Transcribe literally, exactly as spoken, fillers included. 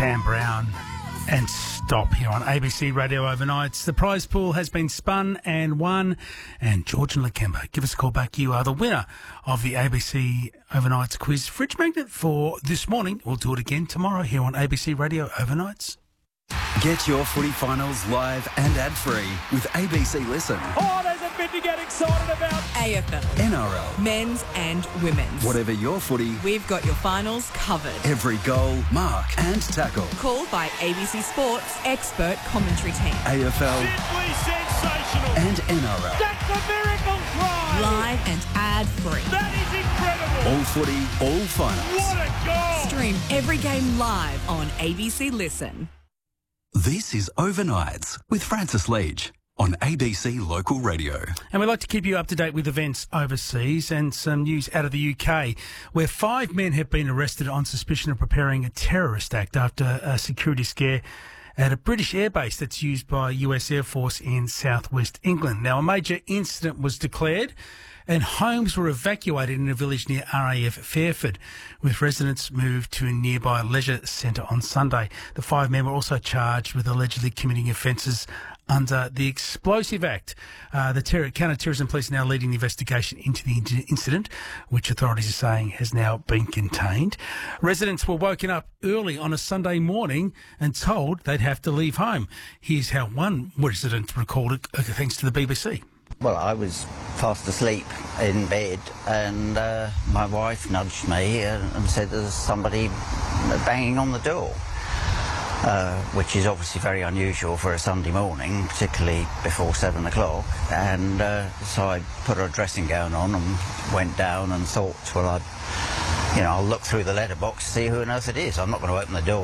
Sam Brown and Stop here on A B C Radio Overnights. The prize pool has been spun and won, and George and Lakemba, give us a call back. You are the winner of the A B C Overnights quiz fridge magnet for this morning. We'll do it again tomorrow here on A B C Radio Overnights. Get your footy finals live and ad-free with A B C Listen. Oh, there's a bit to get excited about. A F L, N R L, men's and women's. whatever your footy, We've got your finals covered. every goal, mark and tackle. Called by A B C Sports expert commentary team. A F L Simply sensational. and N R L. That's a miracle try. Live and ad-free. That is incredible. All footy, all finals. What a goal. Stream every game live on A B C Listen. This is Overnights with Francis Leach on A B C Local Radio. And we'd like to keep you up to date with events overseas and some news out of the U K, where five men have been arrested on suspicion of preparing a terrorist act after a security scare at a British airbase that's used by U S Air Force in southwest England. Now, a major incident was declared and homes were evacuated in a village near R A F Fairford, with residents moved to a nearby leisure centre on Sunday. The five men were also charged with allegedly committing offences under the Explosive Act. Uh, the terror, counter-terrorism police are now leading the investigation into the in- incident, which authorities are saying has now been contained. Residents were woken up early on a Sunday morning and told they'd have to leave home. Here's how one resident recalled it, uh, thanks to the B B C. Well, I was fast asleep in bed, and uh, my wife nudged me and, and said there's somebody banging on the door, uh, which is obviously very unusual for a Sunday morning, particularly before seven o'clock. And uh, so I put a dressing gown on and went down and thought, well, I'd, you know, I'll look through the letterbox to see who on earth it is. I'm not going to open the door